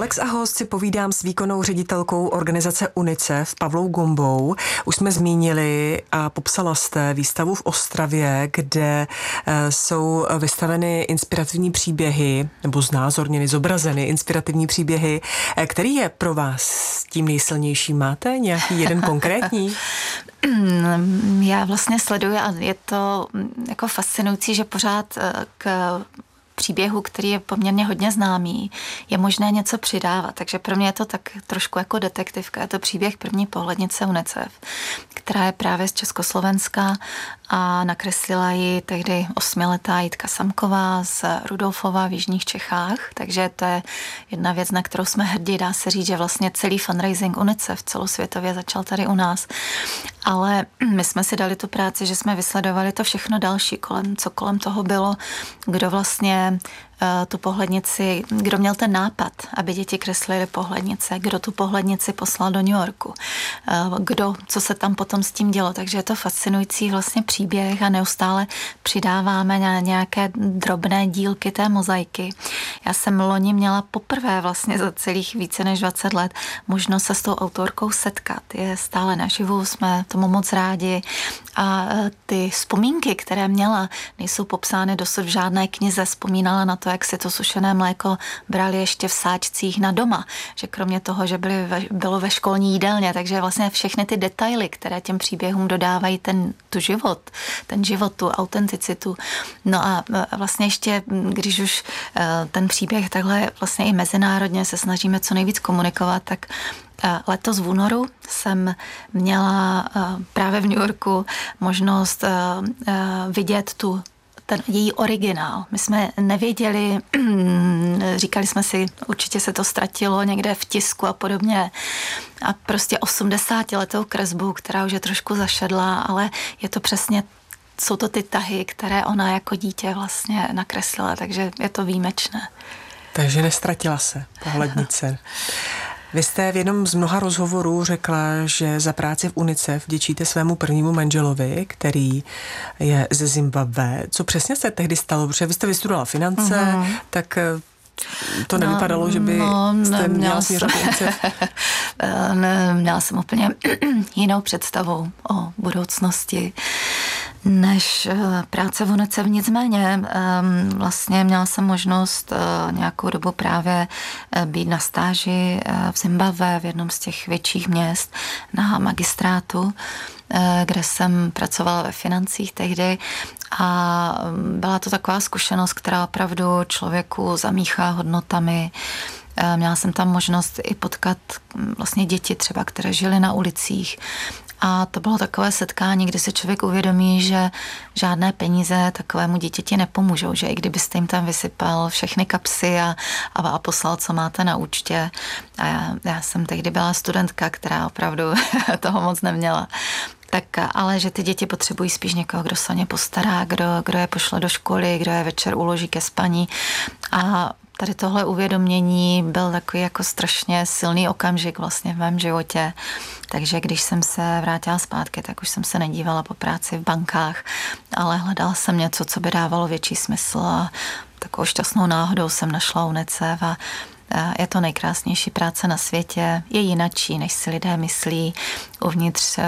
Relax a host si povídám s výkonnou ředitelkou organizace UNICEF Pavlou Gombou. Už jsme zmínili a popsala jste výstavu v Ostravě, kde jsou vystaveny inspirativní příběhy, nebo znázorněny, zobrazeny inspirativní příběhy. Který je pro vás tím nejsilnější? Máte nějaký jeden konkrétní? Já vlastně sleduji a je to jako fascinující, že pořád k příběhu, který je poměrně hodně známý, je možné něco přidávat. Takže pro mě je to tak trošku jako detektivka. Je to příběh první pohlednice UNICEF, která je právě z Československa a nakreslila ji tehdy 8letá Jitka Samková z Rudolfova v jižních Čechách. Takže to je jedna věc, na kterou jsme hrdí. Dá se říct, že vlastně celý fundraising UNICEF celosvětově začal tady u nás. Ale my jsme si dali tu práci, že jsme vysledovali to všechno další, co kolem toho bylo, kdo vlastně tu pohlednici, kdo měl ten nápad, aby děti kreslily pohlednice, kdo tu pohlednici poslal do New Yorku, co se tam potom s tím dělo. Takže je to fascinující vlastně příběh a neustále přidáváme nějaké drobné dílky té mozaiky. Já jsem loni měla poprvé vlastně za celých více než 20 let možnost se s tou autorkou setkat. Je stále naživu, jsme tomu moc rádi a ty vzpomínky, které měla, nejsou popsány dosud v žádné knize. Vzpomínala na to, jak si to sušené mléko brali ještě v sáčcích na doma, že kromě toho, že bylo ve školní jídelně, takže vlastně všechny ty detaily, které těm příběhům dodávají ten život, tu autenticitu. No a vlastně ještě, když už ten příběh takhle vlastně i mezinárodně se snažíme co nejvíc komunikovat, tak letos v únoru jsem měla právě v New Yorku možnost vidět ten její originál. My jsme nevěděli, říkali jsme si, určitě se to ztratilo někde v tisku a podobně. A prostě 80letou kresbu, která už je trošku zašedlá, ale je to přesně, jsou to ty tahy, které ona jako dítě vlastně nakreslila, takže je to výjimečné. Takže nestratila se pohlednice. Vy jste v jednom z mnoha rozhovorů řekla, že za práci v UNICEF vděčíte svému prvnímu manželovi, který je ze Zimbabwe. Co přesně se tehdy stalo? Protože vy jste vystudovala finance, tak to nevypadalo, že by jste měla směřovat UNICEF. Měla jsem úplně jinou představu o budoucnosti než práce v UNICEF. Nicméně vlastně měla jsem možnost nějakou dobu právě být na stáži v Zimbabwe, v jednom z těch větších měst na magistrátu, kde jsem pracovala ve financích tehdy a byla to taková zkušenost, která opravdu člověku zamíchá hodnotami. Měla jsem tam možnost i potkat vlastně děti třeba, které žily na ulicích. A to bylo takové setkání, kdy si člověk uvědomí, že žádné peníze takovému dítěti nepomůžou, že i kdybyste jim tam vysypal všechny kapsy a poslal, co máte na účtě. A já jsem tehdy byla studentka, která opravdu toho moc neměla. Tak, ale že ty děti potřebují spíš někoho, kdo se o ně postará, kdo je pošle do školy, kdo je večer uloží ke spaní. A tady tohle uvědomění byl takový jako strašně silný okamžik vlastně v mém životě. Takže když jsem se vrátila zpátky, tak už jsem se nedívala po práci v bankách, ale hledala jsem něco, co by dávalo větší smysl a takovou šťastnou náhodou jsem našla UNICEF a je to nejkrásnější práce na světě. Je jinačí, než si lidé myslí. Uvnitř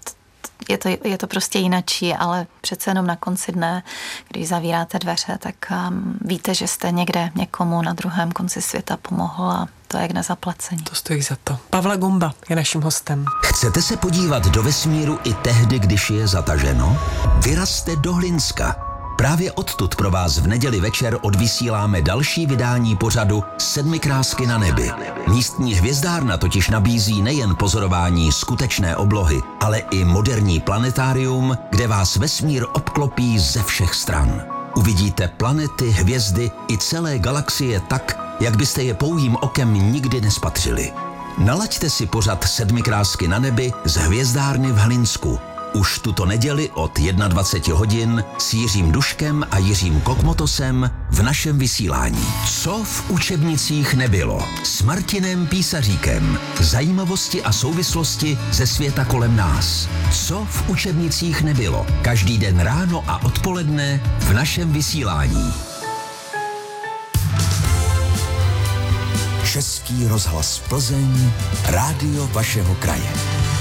je to prostě jinačí, ale přece jenom na konci dne, když zavíráte dveře, tak víte, že jste někde někomu na druhém konci světa pomohl a to je k nezaplacení. To stojí za to. Pavla Gomba je naším hostem. Chcete se podívat do vesmíru i tehdy, když je zataženo? Vyrazte do Hlinska. Právě odtud pro vás v neděli večer odvysíláme další vydání pořadu Sedmi krásky na nebi. Místní hvězdárna totiž nabízí nejen pozorování skutečné oblohy, ale i moderní planetárium, kde vás vesmír obklopí ze všech stran. Uvidíte planety, hvězdy i celé galaxie tak, jak byste je pouhým okem nikdy nespatřili. Nalaďte si pořad Sedmi krásky na nebi z hvězdárny v Hlinsku. Už tuto neděli od 21 hodin s Jiřím Duškem a Jiřím Kokmotosem v našem vysílání. Co v učebnicích nebylo? S Martinem Písaříkem. Zajímavosti a souvislosti ze světa kolem nás. Co v učebnicích nebylo? Každý den ráno a odpoledne v našem vysílání. Český rozhlas Plzeň, rádio vašeho kraje.